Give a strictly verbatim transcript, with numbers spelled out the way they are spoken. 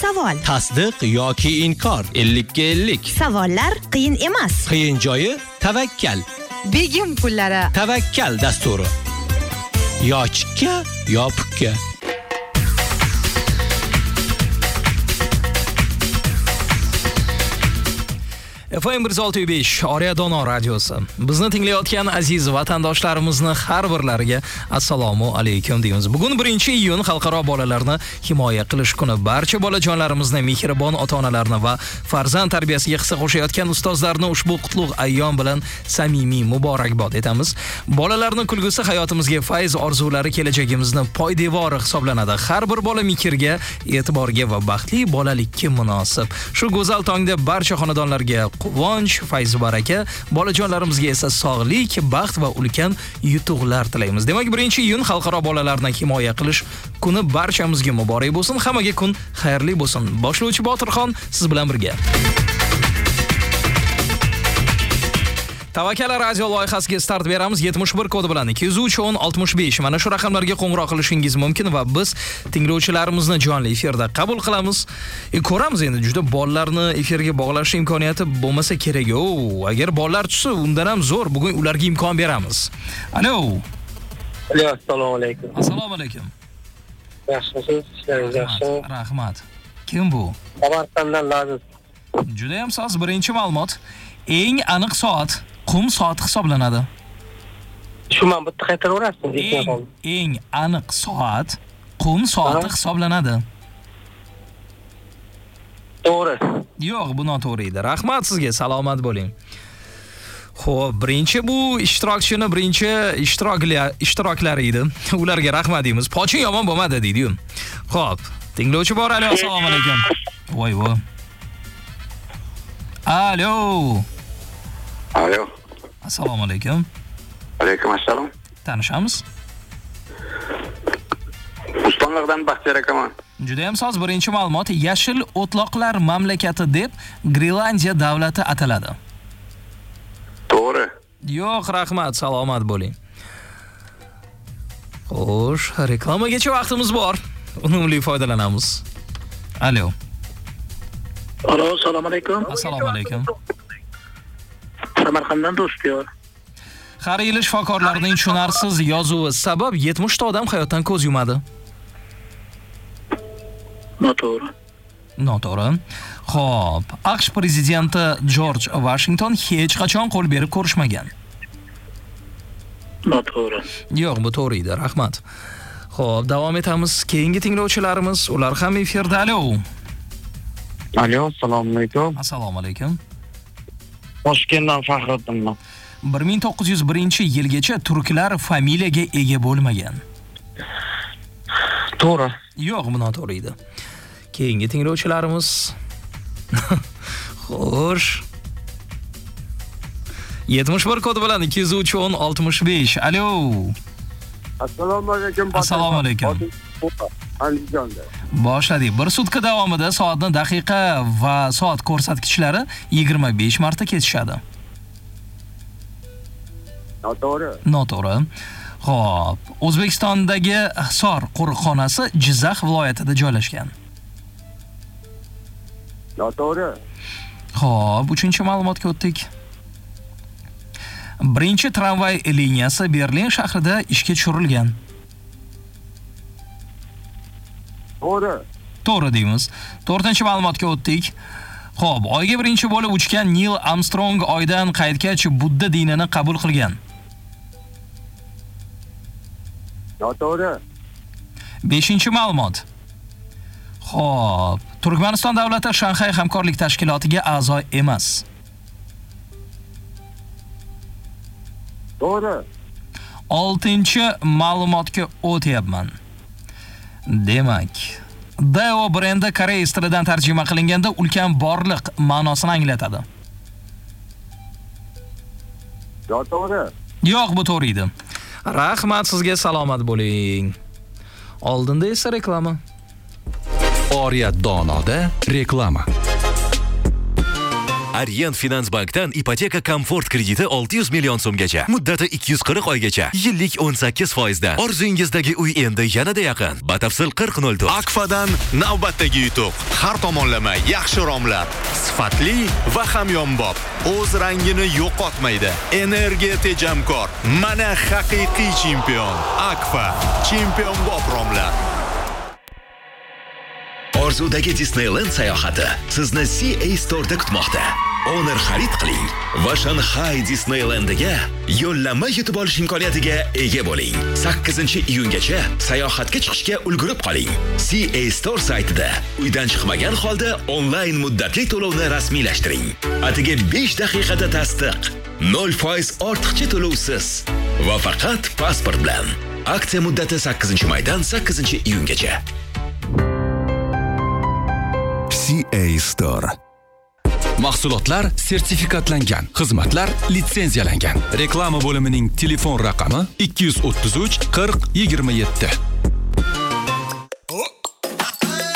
savol. Tasdiq yoki inkor. ellik ga ellik. Savollar qiyin emas. Qiyin joyi tavakkal. Begim pullari. Tavakkal dasturi. Yo chikka, yo pukka. F M bir yuz olti nuqta besh Oriya Dono radiosi. Bizni tinglayotgan aziz vatandoshlarimizni har birlariga assalomu alaykum deymiz. Bugun birinchi iyun xalqaro bolalarni himoya qilish kuni. Barcha bolajonlarimizni, mehribon ota-onalarni va farzand tarbiyasiga hissa qo'shayotgan ustozlarni ushbu qutlug' ayyom bilan samimiy muborakbod etamiz. Bolalarning kulgusi hayotimizga fayz, orzulari kelajagimizni poydevori hisoblanadi. Har bir bola mikrga, e'tiborga va baxtli bolalikka munosib. Shu go'zal tongda barcha xonadonlarga quvonch, fayz baraka, bolajonlarimizga esa sog'lik, baxt va ulkan yutuqlar tilaymiz. Demak, birinchi iyun xalqaro bolalarni himoya qilish kuni barchamizga muborak bo'lsin, hammaga kun xayrli bo'lsin. Boshlovchi Botirxon siz bilan birga. Tavakkal radio loyihasiga start beramiz. yetmish bir kodi bilan ikki yuz uch o'n oltmish besh mana shu raqamlarga qo'ng'iroq qilishingiz mumkin va biz tinglovchilarimizni jonli efirda qabul qilamiz. E, ko'ramiz endi juda bolalarni efirga bog'lash imkoniyati bo'lmasa kerak. O, agar bolalar tushsa, undan ham zo'r. Bugun ularga imkon beramiz. Alo. Alo, assalomu alaykum. Assalomu alaykum. Yaxshimisiz? Ishlaringiz yaxshimi? Rahmat. Kim bu? Samarqanddan Laziz. Juda ham soz. Birinchi ma'lumot. Eng aniq soat qum soati hisoblanadi. Shu men bitta qaytaraverasiz, eng, eng aniq soat qum soati hisoblanadi. To'g'ri. Yo'q, bu noto'g'ri edi. Rahmat sizga, salomat bo'ling. Xo'p, birinchi bu ishtirokchini birinchi ishtiroklar ishtiroklari edi. Ularga rahmat deymiz. Poching yomon bo'lmadi deydi-yu. Xo'p, tinglovchi bor. Alo, assalomu alaykum. Voy voy. Alo. Alo. Assalomu alaykum. Alaykum assalom. Tanishamiz? Ustonlardan Baxtiyor akaman. Juda ham soz. Birinchi ma'lumot, yashil o'tloqlar mamlakati deb Grenlandiya davlati ataladi. To'g'ri. Yo'q, rahmat, salomat bo'ling. Xo'sh, reklamagacha vaqtimiz bor. Unumli foydalanamiz. Alo. Alo, assalomu alaykum. Assalomu alaykum. Samarqanddan Do'styor. Har yili shifokorlarning tushunarsiz yozuvi sabab yetmish ta odam hayotdan ko'z yumadi. Noto'g'ri. Noto'g'ri. Xo'p, AQSh prezidenti Jorj Vashington hech qachon qo'l berib ko'rishmagan. Noto'g'ri. Yo'q, bu to'g'ri edi. Rahmat. Xo'p, davom etamiz. Keyingi tinglovchilarimiz, ular ham efirda. Alo. Alo, assalomu alaykum. Assalomu alaykum. Toshkentdan Faxriddinman. bir ming to'qqiz yuz birinchi yilgacha turklar familiyaga ega bo'lmagan. To'g'ri. Yo'q, bu noto'g'ri edi. Keyingi tinglovchilarimiz. Xo'sh. yetmish bir kodi bilan ikki yuz uch o'n oltmish besh. Alo. Assalomu alaykum. Assalomu alaykum. Andijonda. Boshladik. Bir sutka davomida soatni daqiqa va soat ko'rsatkichlari yigirma besh marta kesishadi. Noto'g'ri. Noto'g'ri. Xo'p, O'zbekistondagi Hisor qo'riqxonasi Jizzax viloyatida joylashgan. Noto'g'ri. Xo'p, uchinchi ma'lumotga o'tdik. Birinchi tramvay liniyasi Berlin shahrida ishga tushirilgan. To'g'ri. To'g'ri deymiz. to'rtinchi ma'lumotga o'tdik. Xo'p, oyga birinchi bo'lib uchgan Neil Armstrong oydan qaytgach Budda dinini qabul qilgan. Noto'g'ri. beshinchi ma'lumot. Xo'p, Turkmaniston davlati Shanxay hamkorlik tashkilotiga a'zo emas. To'g'ri. oltinchi ma'lumotga o'tyapman. Demak, Dao brendi koreys tilidan tarjima qilinganda ulkan borliq ma'nosini anglatadi. Noto'g'ri. Yo'q, bu to'g'ri edi. Rahmat sizga, salomat bo'ling. Oldinda esa reklama. Oriya Donoda reklama. Arient Finance Bank'dan ipoteka komfort krediti olti yuz million so'mgacha, muddati ikki yuz qirq oygacha, yillik o'n sakkiz foizdan. Orzungizdagi uy endi yanada yaqin. Batafsil qirq nol to'rt. Akfadan navbatdagi yutuq. Har tomonlama yaxshi romlar, sifatli va hamyonbop. O'z rangini yo'qotmaydi. Energiya tejamkor. Mana haqiqiy chempion. Akfa. Chempionbop romlar. Orzudagi Disneyland sayohati sizni C A Store'da kutmoqda. Honor xarid qiling va Shanghai Disneylandiga yo'llanma yutib olish imkoniyatiga ega bo'ling. sakkizinchi iyungacha sayohatga chiqishga ulgurib qoling. C A Store saytida uydan chiqmagan holda onlayn muddatli to'lovni rasmiylashtiring. Atigi besh daqiqada tasdiq, nol foiz ortiqcha to'lovsiz va faqat pasport bilan. Aksiya muddati sakkizinchi maydan sakkizinchi iyungacha. C A Store. Mahsulotlar sertifikatlangan, xizmatlar litsenziyalangan. Reklama bo'limining telefon raqami ikki yuz o'ttiz uch qirq yigirma yetti.